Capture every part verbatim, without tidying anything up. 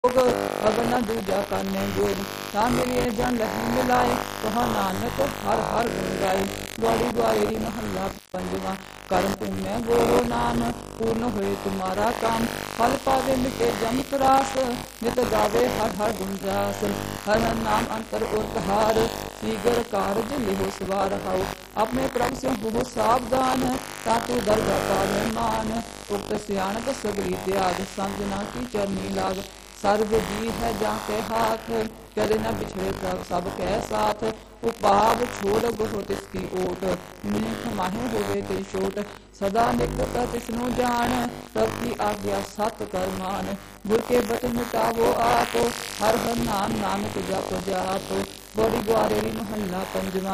जोग अगन दूजा करने जोग ता मेरे जन लही मिलाए कहा नानक हर हर गुण गाए। गौड़ी ग्वारेरी महला पंजवा कर्म पुण्य गोरो नाम पूर्ण होए तुम्हारा काम फल पावे मिटे जम त्रास नित गावे हर हर गुण जास। हर हर नाम अंतर और कहार सीगर कारज लिहो सवार हाउ अपने प्रभु से हो सावधान तातु दरगा पावे मान। उक्त सियाणत सगली त्याग समझना की चरनी लाग सर्व जी है जाके हाथ करे न बिछड़े प्रभ सब कह साथ। उपाव छोड़ गुहो तिसकी ओट मीठ माहे होवे ते छोट सदा निकट तिसनु जान तब की आज्ञा सत कर मान। गुर के बचन मिटावो आप हर हर नाम नानक जप जाप। गौड़ी ग्वारेरी महला पंजवा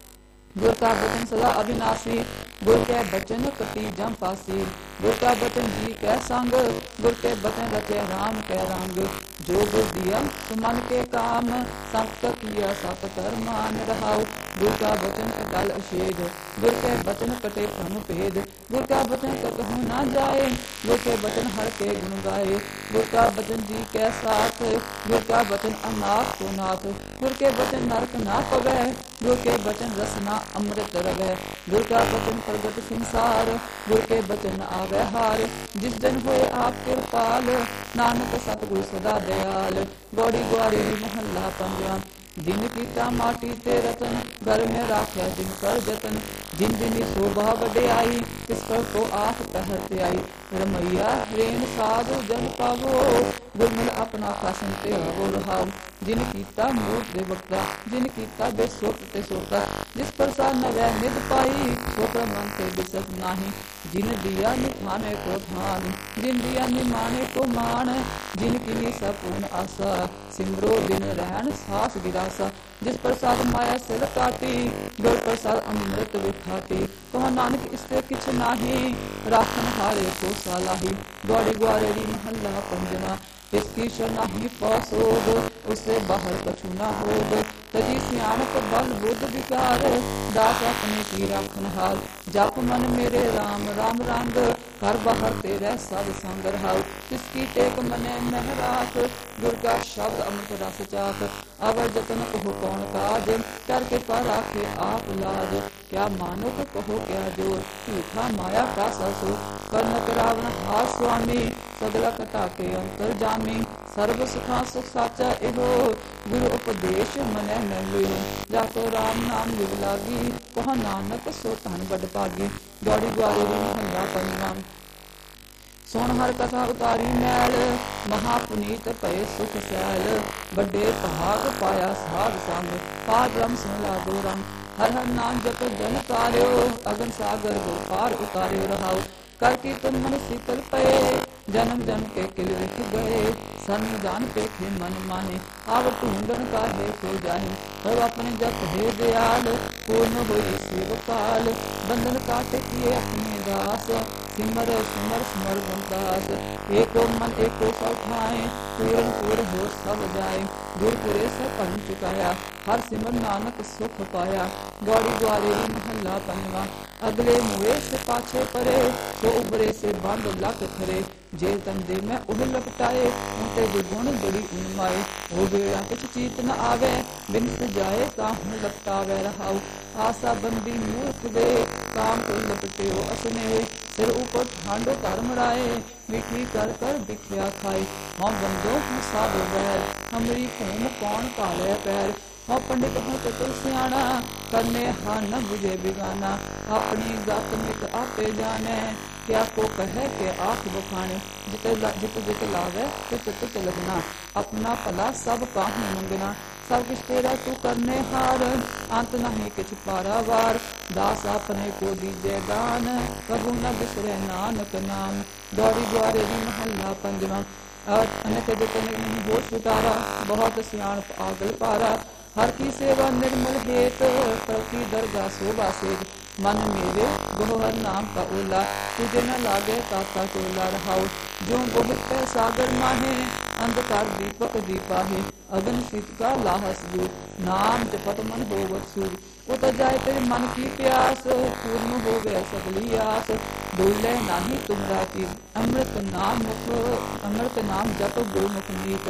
गुर का बचन सदा अविनाशी गुर के बचन कटी जम पासी। गुर का बचन जी कै संग गुर के बचन रचे राम कै रंग। जो गुर दिया सो मन के काम सत किया सत कर मान रहाउ। गुर का बचन अटल अशेद गुर के बचन कटे भ्रम भेद। गुर का बचन कतहु न जाए गुर के बचन हर के गुण गाए। गुर का बचन जी कै साथ गुर का बचन अनाथ को नाथ। गुर के बचन नरक ना पवै गुर के बचन रसना अमृत रवै। गुर का बचन प्रगट संसार गुर के बचन आवे हार। जिस जन होए आप कृपाल नानक सतगुरु सदा दयाल। गौड़ी ग्वारेरी महला पंजवा दिन कीता माटी ते रतन घर में राख्या जिन कर जतन। जिन जिनी शोभा वड्याई तिस पर को आख पहरते आई। रमैया रेन साधु जन पावो गुरमिल अपना खासन ते आवो रहाओ। जिन कीता मूर्त दे वक्ता जिन कीता बे सोत ते सोता। जिस प्रसाद नवै निध पाई सो प्रमन ते बिसक नाही। जिन दिया निठाने को ठान जिन दिया निमाने को मान। जिन की सपूर्ण आशा सिमरो दिन रहन सास गिरासा। जिस प्रसाद माया सिर काटी गुर प्रसाद अमृत विखाटी। कहो नानक इससे किछ नाही राखन हारे को सालाही। गौड़ी ग्वारेरी महला पंजवा इसकी शरणाही पौसोग उससे बाहर कछु न होग। तजी सियाणप बल बुद्ध विकार दास अपने की राखन हार। जप मन मेरे राम राम रंग घर बाहर तेरे सब संग रहाउ। इसकी टेक मने महराख गुर का शब्द अमृत रस चाख। अवर जतन कहो कौन काज करके पर आखे आप लाज। क्या मानो तो कहो क्या जोर झूठा माया का ससुर। कर्णक रावण हार स्वामी सगला कटा के अंतर जामी। सर्व सुखा सुख साचा एहो गुरु उपदेश मनै न लियो। जाको राम नाम लिव लागी कहा नानक सो धन बड़ भागी। गौड़ी ग्वारेरी महला पंजवा सुन हर कथा उतारी मैल महापुनीत भय सुख सैल। बड़े भाग पाया साध संग पार ब्रह्म सुन लागो रंग। हर हर नाम जप जन तार्यो अगन सागर गो पार उतार्यो रहाओ। कर कीर्तन मन शीतल पए जन्म जन्म के किल विख गए। सन जान पेखे मन माने आव ढूंढन का है सो जाहे। तब अपने जप हे दयाल पूर्ण होई सेवकाल। बंधन काटे किए अपने दास सिमर सिमर सिमर गुणदास। एको मन एको सब ठाए पूरन पूर हो सब जाए। गुरपुरे से भन चुकाया हर सिमर नानक सुख पाया। गौड़ी ग्वारेरी महला पंजवा अगले मुए से पाछे परे तो उबरे से बंद लक खरे। जे तंदे में उह लपटाए उनते गुण बड़ी उन्माए। हो बेड़ा कुछ चीत न आवे बिन जाए काहू लपटावे रहाउ। आशा बंदी मूर्ख दे काम को लपटे हो असने। सिर ऊपर ठांडो धर्म राए मिठी कर कर बिखिया खाए। हम बंदो हम साधो बैर हमरी खून कौन काले पैर। हाँ पंडित हूँ चतुर सियाणा करने हाँ न बुझे बिगाना। अपनी जात मित आपे जाने क्या को कहे के आँख बखाने। जित जित जित लावे तित तित लगना अपना भला सब काहू मंगना। सब कुछ तेरा तू करने हार अंत नहीं किछ पारावार। दास अपने को दीजे दान कबू न बिसरे नानक नाम। गौड़ी ग्वारेरी महला पंजवा अनेक जितने नहीं होश उतारा बहुत सियाणप आगल पारा। हर की सेवा निर्मल हेत प्रति दरगाह शोभा सेज। मन मेरे गोहर नाम का ओला तुझे न लागे काका टोला रहाओ। जो बहुत पे सागर माहे अंधकार दीपक दीपाहे। अगन शीत का लाहस दूर नाम जपत मन होवत सूर। उतर जाए तेरे मन की प्यास पूर्ण हो गए सगली आस। डोले नाही तुमरा की अमृत नाम मुख अमृत नाम जप गुरमुख मीत।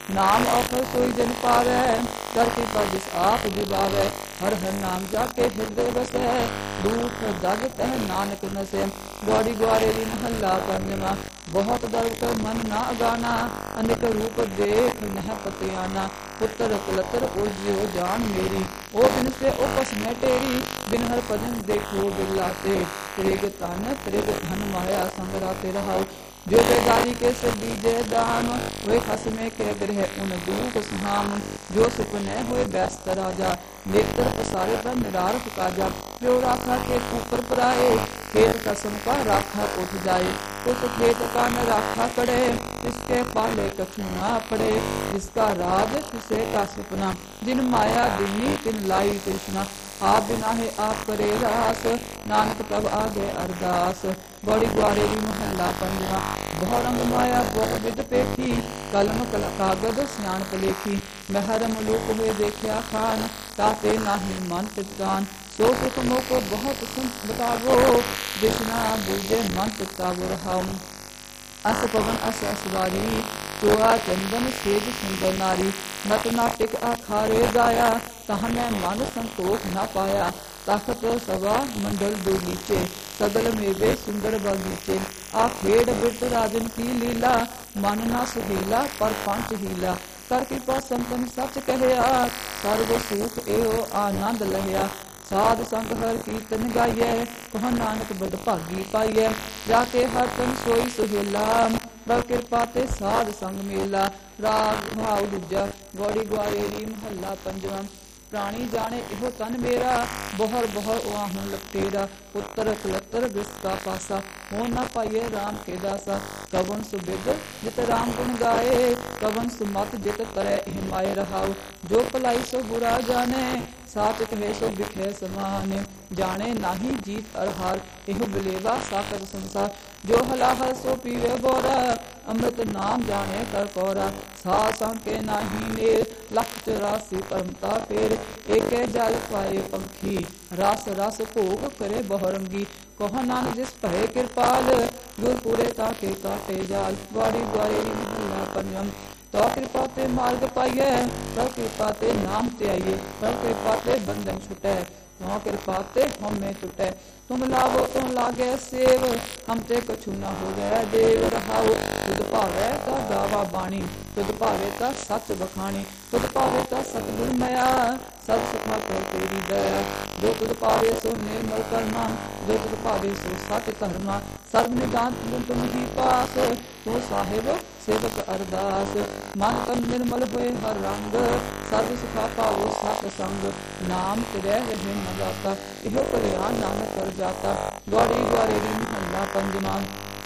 नाम ऑफर सोई जन पावै, कर कृपा जिस आप दिवावै। हर हर नाम जाके हृदय बसै, दुख दग तह नानक नसै। गौड़ी ग्वारेरी महला पंजवा। बहुत दर्द कर मन ना अगाना, अनेक रूप देख नह पतियाना। पुत्र कुलतर उजियो जान मेरी, ओ बिन से उपस में टेरी। बिन हर भजन देखो बिलाते, त्रिग तन त्रिग धन माया संग राते रहाओ। जो बेगारी के से बीजे दाम, वे खसमे के ग्रह उन दूप सुहाम। जो सुपने हुए व्यस्त राजा, नेत्र पसारे पर निरारथ काजा। जो राखा के ऊपर पराए, खेत कसम का राखा उठ जाए। उस खेत का न राखा करे, इसके पाले कछु ना पड़े। जिसका राज किसे का सपना, जिन माया दिनी तिन लाई तृष्णा। आप बिना है आप करे रास, नानक तब आगे अरदास। गौड़ी ग्वारेरी महला पंजवा। बहु रंग माया बहु विध पेखी, कलम कल कागज सियाणप लेखी। महर मुलुक हुए देखिया खान, ताते नाहि मन चितगान। सो सुख मोको बहुत सुन बतावो, दिखना बूझे मन चितावो रहाऊ। अस पवन अस असवारी, चोआ चंदन सेज सुंदर नारी। नट नाटिक आखारे गाया, तहाँ मैं मन संतोष न पाया। तखत सभा मंडल डोलीचे, सगल मेवे सुंदर बगीचे। आ खेड़ बिरत राजन की लीला, मन ना सुहेला पर पंच हीला। कर कृपा संतन सच कहया, सर्व सुख एहो आनंद लहया। साध संग हर कीर्तन गाइए, कह नानक बड़ भागी पाइए। जाके हर तन सोई सुहेला, प्रभ कृपा ते साध संग मेला। राग भाव दूजा। गौड़ी ग्वारेरी महला पंजवा। प्राणी जाने इहो तन मेरा, बोहर बोहर वाहन लटेरा। पुत्र कुलतर ग्रस का पासा, हो न पाइए राम के दासा। कवन सुबिद जित राम गुण गाए, कवन सुमत जित करे हिमाय रहाउ। जो भलाई सो बुरा जाने, सात कहे सो बिखे समाने। जाने नाही जीत अरहार, एहो बिलेवा साकर संसार। जो हलाहल सो पीवे बोरा, अमृत नाम जाने कर कोरा। सा संके नाही नेर, लख चौरासी परमता फेर। एके जल पाए पंखी, रस रस भोग करे बहुरंगी। कह नानक जिस भय कृपाल, गुर पूरे ताके काटे जाल। गौड़ी ग्वारेरी महला पंजवा। तो कृपा ते मार्ग पाइए, तो कृपा ते नाम ते आइए। तो कृपा ते बंधन छुटै, तो कृपा ते हमें टूटै। तुम लावो तुम लागे सेव, हम ते कछु न होवै देव रहाउ। तुद भावै ता गावा बाणी, तुद भावे ता सच बखाणी। तुद भावे ता सतगुर मया, सब सुखा कर तेरी दया। जो तुद भावे सो निर्मल करना, जो तुद भावे सो सत धर्मा। सर्व निदान तुम तुम ही पास, तो साहिब सेवक अरदास। मन तन निर्मल होए हर रंग, सर्व सुखा पाओ सत संग। नाम तिरै रहे न जाता, इहो कल्याण नानक कर जाता। गौड़ी ग्वारेरी महला पंजवा।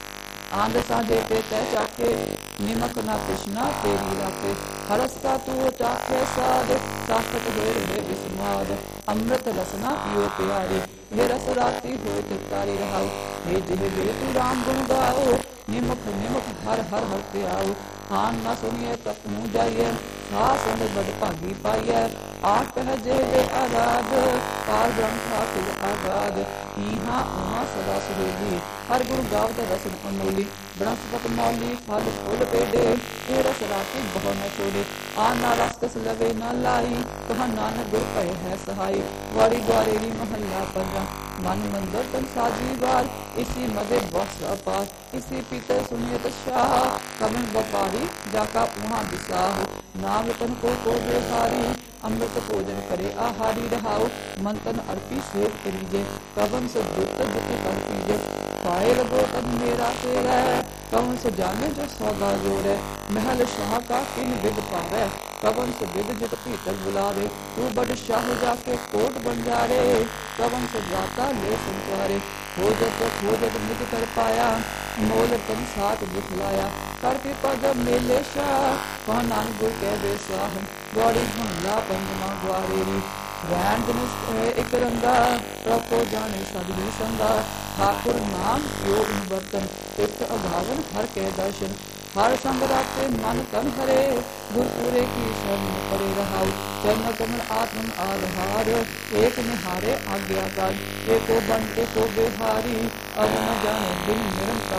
आंद साधे पे तय चाके, निमक न तृष्णा तेरी राखे। हरस्ता तू चाखे साध, साखत होए रहे विस्माद। अमृत रसना पियो प्यारे, हे रस राती होए तितारी रहाउ। हे जिह्वे तू राम गुण गाओ, निमक निमक हर हर हर ते आओ। खान न सुनिए तप मुँह जाइए, खा संग बड़ भागी पाइए। आठ कह जेहे आराध, पार ब्रह्म था तिल आगाध। इहाँ उहाँ सदा सुहेली, हर गुण गावत रसन अमूली। बृहस्पत मौली फल फूल पेडे, ए रस राती बहु न छोड़े। आना रस कस लवे न लाई, कहा नानक गुर भय है सहाई। गौड़ी ग्वारेरी महला पंजवा। मन मंदिर तन साजी बार, इसी मदे बस अपार। इसी पीते सुनियत शाह, कवन व्यापारी जाका उहाँ विसाह। नाम तन को को बेहारी, अमृत भोजन करे आहारी रहाउ। मन तन अर्पी सेव करीजे, कवन से दुत दुत कर पीजे। पाए लगो तब मेरा तेरा, कवन से जाने जो सौदा जोड़े। महल शाह का किन विद पावे, कवन से विद जित भीतर बुलावे। तू बड़ शाह जाके कोट बंजारे, कवन से जाता ले संचारे। खोजत खोजत मुझ कर पाया, मोल तन साथ दिखलाया। कर कृपा जब मेले शाह, कह नानक गुर कह दे साह। गौड़ी महला पंजवा। ग्वारेरी। रैन धनुष एक रंगा, प्रभ को जाने सब ही संगा। ठाकुर नाम यो बर्तन, एक अभावन हर के दर्शन। हर संग राखे मन तन हरे, गुर पूरे की शरण परे रहाउ। चरण कमल आत्म आधार, एक निहारे आज्ञाकार। एको बन एको बिहारी, अब न जाने बिन निरंकारी।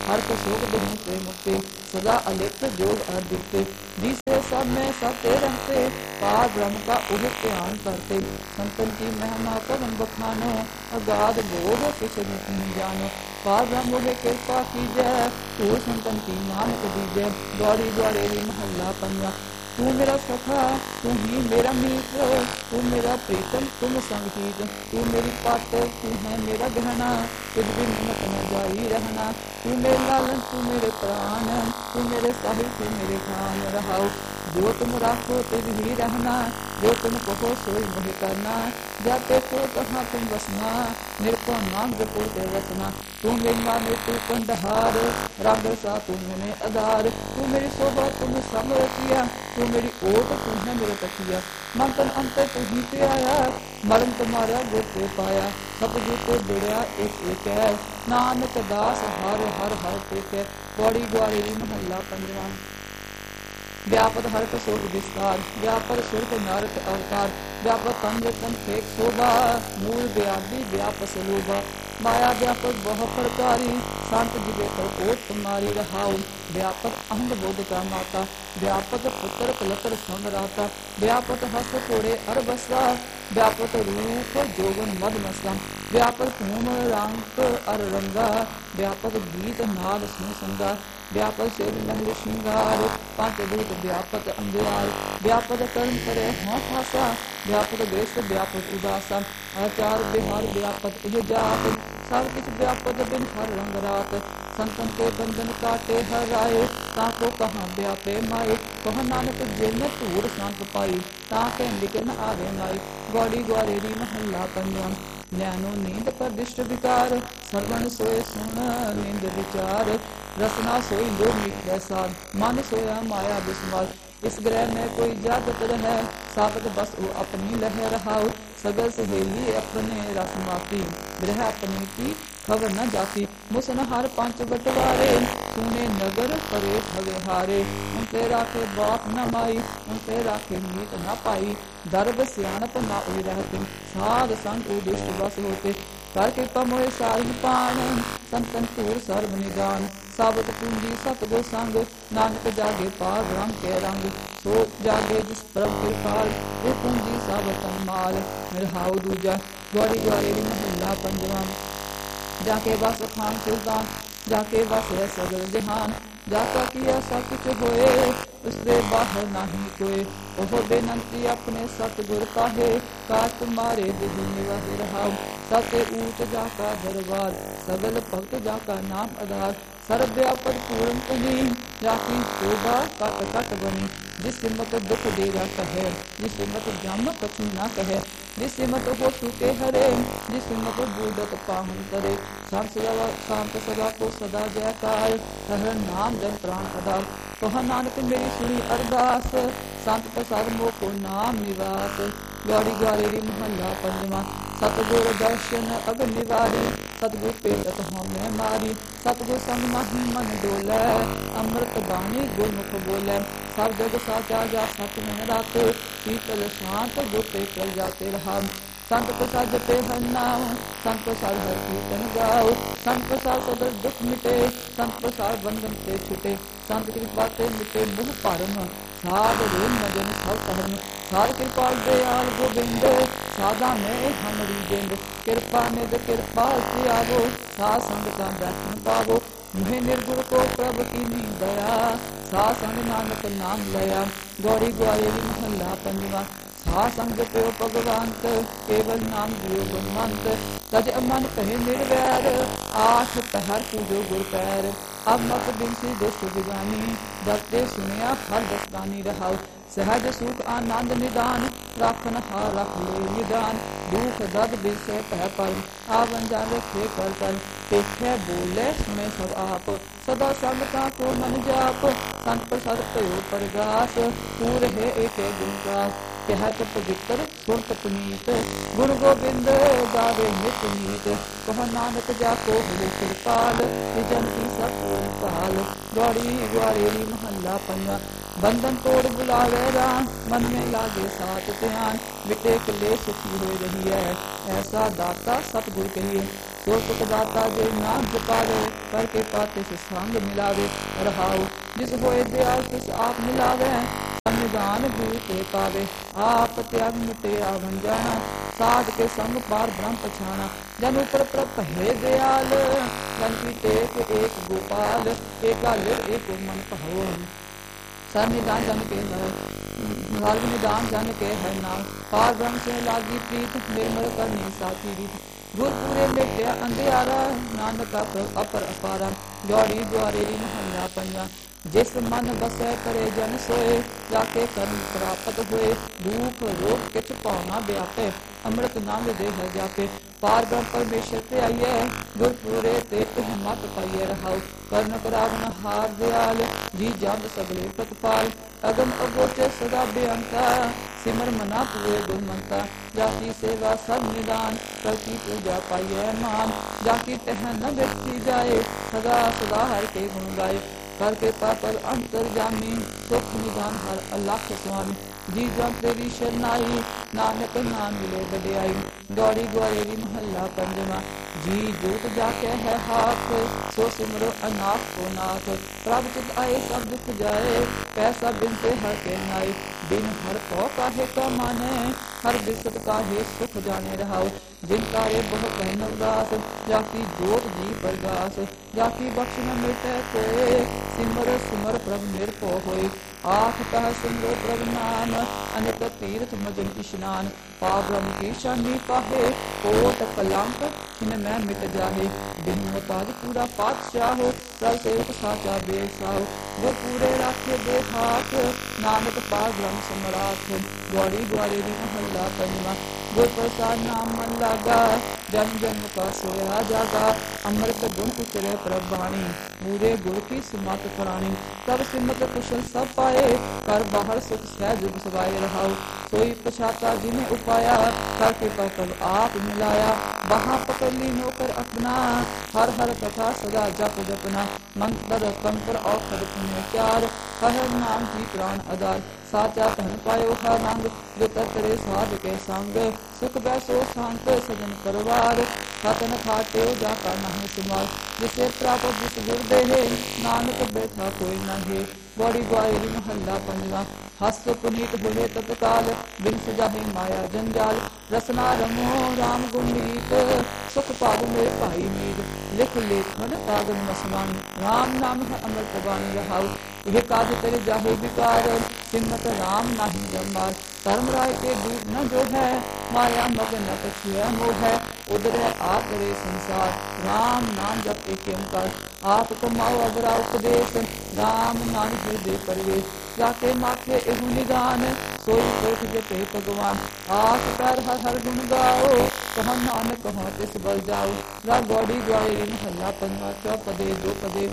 हर कसोक दहूँ ते मुक्ते सदा अलिप्त जोग अदित्य जिसे सब में सब ते रहते पार ब्रह्म का उह ध्यान करते संतन की महिमा पवन बखानो अगाध बोध किस नहीं जानो पार ब्रह्म उहे कृपा कीजै तू संतन की नानक दीजै गौरी ग्वारेरी महला पंजा तू मेरा सखा तू ही मेरा मित्र तू मेरा प्रीतम तुम संगीत तू मेरी पात तू है मेरा गहना तुझ बिन मत न जाई रहना तू मेरे लालन तू मेरे प्राण तू मेरे साहिब तू मेरे खान रहाओ जो तुम राखो तिज ही रहना जो तुम कहो सोई मोहि करना जाते तो कहाँ तुम बसना निरको नाम जपो ते रसना तू मेरी माँ में तू कंदहार रंग सा तू मैंने आधार तू मेरी शोभा तुम सब किया तू मेरी ओट तू है मेरे तकिया मन तन अंत तू ही पे आया मरण तुम्हारा गोते पाया सब जूते बिड़िया एक एक है नानक दास हर हर हर टेक है पौड़ी ग्वारी महला पंजवा व्यापक हर कसोग विस्तार व्यापक सुरत नारक अवतार व्यापक कंजन फेक शोभा मूल व्याधि व्याप सलोभा माया व्यापक बहु प्रकारी संत जिगे पर कोट तुम्हारी रहाओ व्यापक अहंग बोध का माता व्यापक पुत्र कलकर संगराता व्यापक हस कोड़े अरबसा व्यापक रूप जोगन मद मसा व्यापक धूम रंग अर रंगा व्यापक गीत नाद सिंह संगा व्यापक शिव लहर श्रृंगार पांच भूत व्यापक अंधियार व्यापक कर्म करे हों खासा व्यापक देश व्यापक उदासा आचार बिहार व्यापक इह जात सब कुछ व्यापक दिन हर रंग रात संतन के बंधन काटे हर राय ताको कहाँ व्यापे माए कह नानक जिन धूर शांत पाई ताके निकन आवे नाई गौड़ी ग्वारेरी महला पंजवा नैनो नींद पर दिष्ट विकार सर्वण सोए सुन नींद विचार रसना सोई लोग मित्र साध मन सोया माया विस्मार इस ग्रह में कोई जागत रहे साबत बस वो अपनी लह रहाओ सगल सहेली अपने रस माती ग्रह अपनी की खबर न जाती मुसनहार पांच बटवारे सुने नगर परे भवे हारे उनके राखे बाप न माई उनके राखे मीत न पाई दर्भ सियाणप न उई रहते साध संग उदिष्ट बस होते कर कृपा मोहे साहिब पान संतन तूर सर्व निदान साबत पूंजी सतगुर संग नानक जागे पार ब्रह्म के रंग सो जागे जिस प्रभ कृपाल वो पूंजी साबत माल निरहाउ दूजा गौरी ग्वारी महला पंजवा जाके बस खान सुल्तान जाके बस है सगल जहान जाका किया सब कुछ होए उससे बाहर नहीं कोई ओह बेनंती अपने सतगुर काहे काश तुम्हारे विधि निवास रहाओ सत्य ऊट जाका दरबार सगल भक्त जाका नाम आधार सर्व व्यापक पूर्ण तुमी जाकी शोभा कट कट बनी जिस मत दुख देगा कहे जिस मत जम कछु ना कहे जिस मत हो चुके हरे जिस मत बूढ़त पाहन करे शांत सदा शांत सदा को सदा जयकार हर नाम जन प्राण आधार कहा नानक मेरी सुनी अरदास संत प्रसाद मोह को नाम निवास गौरी ग्वारेरी महला पंजवा सतगुर दर्शन अग निवारी सतगुर पेटत हमें मारी सतगुर संग माही मन डोलै अमृत बाणी गुरमुख बोलै सब जग साचा जा सत में राते शीतल शांत गोते कर जाते रहा संत प्रसाद जपे हर नाम संत प्रसाद हर कीर्तन गाओ संत प्रसाद सदर दुख मिटे संत प्रसाद बंधन से छुटे संत कृपा ते मिटे मुह परम साध रोम नजन सब धर्म साध कृपाल दयाल गोबिंद साधा में हमारी जिंद कृपा निध कृपा से आवो सा संग का दर्शन पावो मुहे निर्गुण को प्रभु की नींद दया सा संग नानक नाम लया गौरी ग्वारेरी महला पंजवा सा संग प्यो भगवंत केवल नाम दियो गुणवंत तज अमन कहे निर्वैर आठ पहर पूजो गुर पैर अब मत बिनसी दुष्ट जुगानी दसते सुनिया हर दस्तानी रहाओ सहज सुख आनंद निदान राखन हार रख ले निदान दुख दर्द बिसे पह पर आवन जावे थे कर कर देखे बोले सुने सब आप सदा सबका को मन जाप संत प्रसाद भयो प्रगास पूर है एक गुणगास कहत पवित्र सुरत पुनीत गुण गोबिंद गावे नित नीत कह नानक जाको हुए कृपाल जन की सतगुर पाल गौरी ग्वारेरी महला पंजवा बंधन तोड़ बुलावे राम मन में लागे साथ ध्यान मिटे कले सुखी हो रही है ऐसा दाता सतगुर कहिए सो सुख दाता जे नाम जपावे, करके पाते से संग मिलावे। रहाऊ जिस होए दयाल तिस आप मिलावे, निदान गुरु ते पावे। आप त्याग मिटे आवन जाना, साध के संग पार ब्रह्म पछाना। जन ऊपर प्रभ है दयाल, जन की टेक एक गोपाल। एका लिव एक मन कहो, सन्निधान जन के है सर्व निदान जन के है नाम। पार ब्रह्म से लागी प्रीत, निर्मल करनी साथी रीत। गुरपुरे मिट्या अंधियारा, नानक अपर अपारा। जौड़ी द्वारेरी महला पंजा, जिस मन बसै करे जन सोए। जाके कर्म प्राप्त होए, दुख रोग किछ पाना व्यापे। अमृत नाम देह जाके, पार ब्रह्म परमेश्वर ते आइए। गुरपुरे ते तुम मत पाइए रहाओ, कर्ण करावन हार दयाल। जी जब सगले प्रतिपाल, अगम अगोचर सदा बेअंता। सिमर मना पूरे गुणमंता, जाकी सेवा सब निदान। करकी पूजा पाइए मान, जाकी तह न व्यक्ति जाए। सदा सदा हर के गुण गाए, करके पापर अंतर जामी। सुख निदान हर अलख स्वामी, जी जब तेरी शरनाई। नानक नाम मिले बड़ियाई, गौड़ी ग्वारेरी महला पंजवा। जी जोत जाके है हाथ, सो सिमरो अनाथ को नाथ। प्रभ चित आए सब दुख जाए, पैसा बिन से हर के नाई। बिन हर को काहे का माने, हर बिसत काहे सुख जाने रहाओ। जिन कार्य बहु कहन उदास, जाकी जोत जी प्रगास। जाकी बख्श न मिटे कोय, सिमर सिमर प्रभु निरभो होय। आठ कह सिमरो प्रभु नाम, अनेक तीर्थ मजन स्नान। पा ब्रह्म की शानी पाहे, कोट कलंक खिन मैं मिट जाहे। बिन मोताज पूरा पातशाह, प्रभ सेवक साचा बेसाहो। जो पूरे राखे दे हाथ, नानक पार ब्रह्म सम्राट। गौड़ी ग्वारेरी महला पंजवा। गुर प्रसाद नाम मन लागा, जन्म जन्म का सोया जागा। अमृत गुण उतरे प्रभाणी, पूरे गुर की सुमत पुराणी। सब सिमत कुशल सब पाए, कर बाहर सुख सहज सुभाए रहाओ। सोई पछाता जिन्हें उपाया, करके पकड़ आप मिलाया। वहाँ पकड़ ली नौकर अपना, हर हर कथा सदा जप जपना। मंत्र तंत्र औषध पुण्य चार, हर नाम की प्राण आधार। साचा धन पायो हर रंग, जो तरतरे साध के संग। सुख बैसो शांत सजन परिवार, खतन खाते जाका नहीं सुमार। जिसे प्राप्त जिस गुर देहे, नानक बैठा कोई नहीं। बड़ी ग्वारेरी महला पंजवा। हस्त पुनीत हुए तत्काल, बिन सुजाहि माया जंजाल। रसना रमो राम गुणीत, सुख पाव मेरे भाई मीत। लिख लेखन कागज मसवान, राम नाम है अमृत बानी रहाउ। यह काज तेरे जाहे विकार, सिमत राम नाही जमार। धर्म राय के दूत न जो है, माया मगन न पछुआ मोह है। उधरे आप करे संसार, राम नाम जप एक ओंकार। आप कमाओ अगरा उपदेश, राम नाम हृदय परवेश। जाके माथे एहु निदान, सोई कोठ जपे भगवान। आठ पैर हर हर गुण गाओ, कहो नानक कहो तिस बल जाओ। रा गौड़ी ग्वारेरी महला पंजवा। चौपदे दो पदे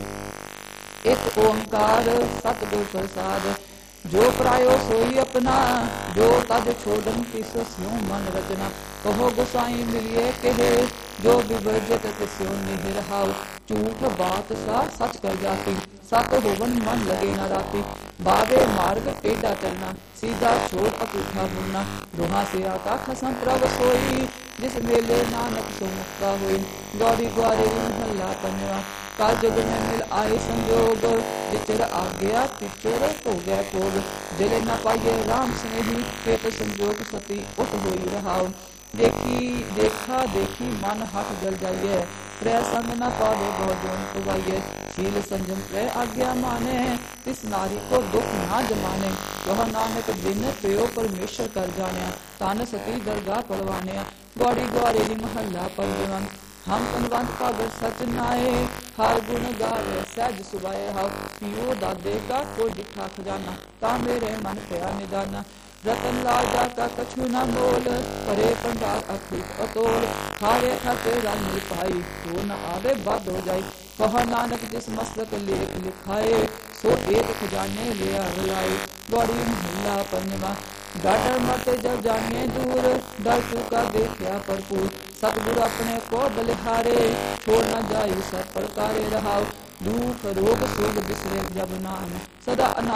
एक ओंकार, सतगुर प्रसाद। जो परायो सोई अपना, जो तज छोड़न तिस स्यों मन रजना। कहो गोसाई मिलिए कहे, जो विवर्जित तिस्यों निह रहाउ। झूठ बात सा सच कर जाती, सत होवन मन लगे न राती। बावे मार्ग टेढ़ा चलना, सीधा छोड़ अकूठा मुड़ना। दुहा से आता खसम प्रभ सोई, जिस मेले नानक सो मुक्ता होई। गौड़ी ग्वारेरी महला पंजवा। कल जुग में मिल आए संजोग, जिचर आ गया तिचर हो गया भोग। जले न पाइए राम स्नेही, पेट संजोग सती उठ होई रहाओ। देखी देखा देखी मन हट जल जाइए, त्रय संग न पावे बहुत जोन पुगाइए। शील संजम त्रय आज्ञा माने, इस नारी को दुख ना जमाने। वह नानक बिन प्यो परमेश्वर कर जाने, तन सती दरगाह पड़वाने। गौड़ी ग्वारेरी महला पंजवा। हम तनवंत भगत सच नाए, हर गुण गावे सहज सुभाए हाउ। पियो दादे का कोई डिठा खजाना, ता मेरे मन पया निदाना। रतन लाल दाता कछु न मोल, परे पंडाल अखित अतोल। हारे खाते रंग मिल पाई, तो न आवे बद हो जाई। कह नानक जिस मस्तक लेख लिखाए, सो एक खजाने ले आए। गौड़ी महला पंजवा। डर मत जब जानिए दूर, डर चुका देखा भरपूर। सतगुरु अपने को बलिहारे, छोड़ न जाई सब प्रकारे रहाओ। दुख रोग सोग बिसरे जब नाम, सदा अनाथ